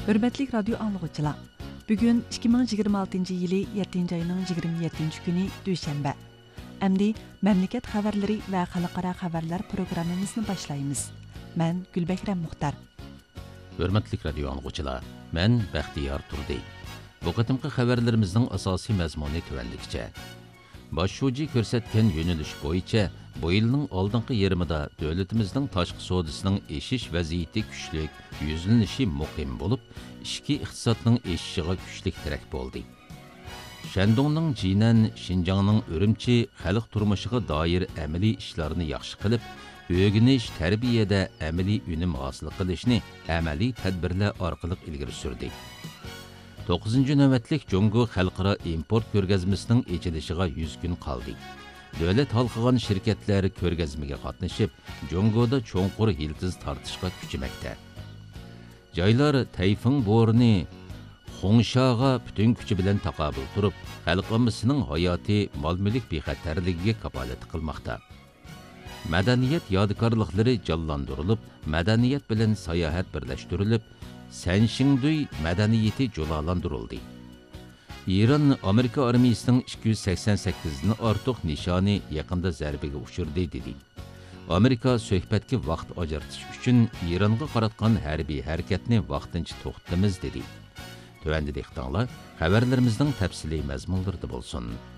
Hürmetlik radyo anlıqçılar. Bugün 2026 yılı 7. ayının 27. günü Düşenbe. Əmdi memleket xəbərləri və xalqara xəbərlər proqramımızı başlayımız. Mən Gülbəkrəm Muxtar. Hürmetlik radyo anlıqçılar. Mən Bəxtiyar Turdi. Bu qatımqı xəbərlərimizin asasi məzmunu tövəndikçə. Başşuci görsətken yöneliş boyunca bu yılın aldınqı yerimida dövlətimizin taşqı sodasının eşiş vəziyyəti güclük, yüzlənişi muqim olub, işki iqtisadının eşişiga güclük tərəf oldu. Şandongning Jinan, Şinjanning Ürümçi xalq turmushiga doir amaliy ishlarni yaxshi qilib, o'rganish, tarbiyada amaliy unum hosil qilishni amaliy tadbirlar orqali ilgari surdi. 9. navbatlik Jungo xalqaro import ko'rgazmasining echilishiga 100 kun qoldi. Davlat halqıgan şirketler ko'rgazmaga qatnashib, Jungoda cho'nqur yildiz tortishga kuchmoqda. Joylar Tayfun bo'rini Xongshaga butun kuchi bilan taqobil turib, xalqimizning hayoti, mol-mulk bexatarligiga kafolat qilmoqda. Madaniyat yodikorliklari jonlantirilib, madaniyat bilan sayohat birlashtirilib, Sanshingduy madaniyati julalantirildi. İran Amerika armiyasining 288 dan ortiq nishoni yaqinda zarbaga uchirdi dedi. Amerika suhbatga vaqt ajratish uchun İranga qaratgan harbiy harakatni vaqtincha to'xtatamiz dedi. Tövəndi dehqanlar xəbərlərimizin təfsili məzmunlarında bolsun.